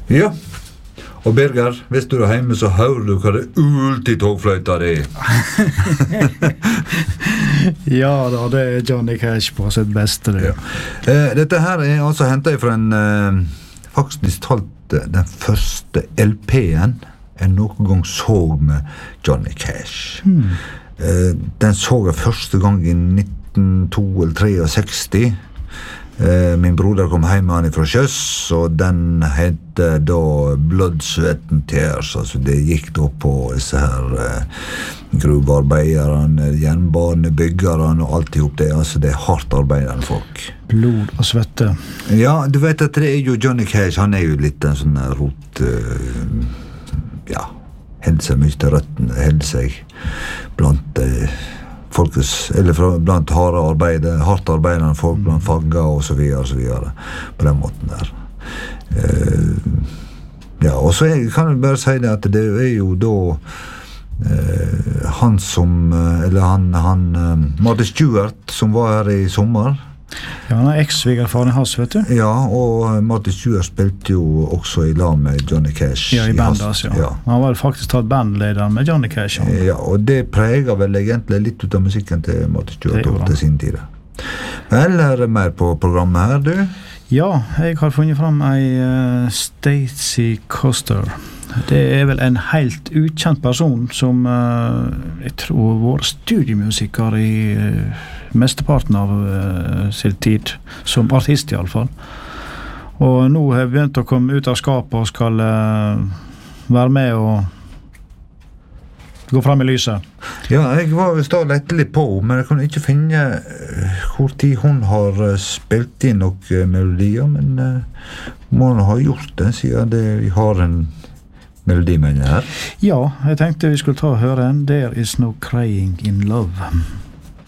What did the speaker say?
Ja, og Birger, hvis du hjemme så hører du hva det ulti-togfløyta det Ja da, det Johnny Cash på sitt beste det. Ja. Dette her altså hentet fra en faktisk talt den første LP-en jeg noen gang så med Johnny Cash. Den så jeg første gang i 1962 eller 63. Min broder kom hjem med han fra Kjøss, og den hette da Blood, Sweat and Tears. Altså det gikk da på disse her gruvearbeiderne, jernbanebyggerne og alt ihop det. Altså det hardt arbeidende folk. Blod og svette. Ja, du vet at det jo Johnny Cash, han jo litt en sånn rot... ja, held seg mye til røtten, held seg blant... folkes, eller blant hardt arbeidende folk, blant fagga og så videre, på den måten der. Ja, og så kan jeg bare si det at det jo da han som, eller han Martin Stewart, som var her i sommer. Ja, han eks-svigerfaren hans, vet du. Ja, og Martin Stewart spilte jo også i lag med Johnny Cash. Ja, i bandet, altså, ja. Han var faktisk tatt bandlederen med Johnny Cash. Ja, og det preger vel egentlig litt ut av musikken til Martin Stewart til sin tid. Eller mer på programmet her, du? Ja, jeg har funnet fram ei Stacey Koster. Det vel en helt ukjent person som jeg tror var studiemusiker i mesteparten av sin tid, som artist i alle fall. Og nå har jeg begynt å komme ut av skapet og skal være med og gå frem i lyset. Ja, jeg var jo stå lett litt på, men jeg kunne ikke finne hvor tid hun har spilt inn noen melodier, men må hun ha gjort det, siden vi har en melodi med henne her. Ja, jeg tenkte vi skulle ta og høre en There Is No Crying in Love.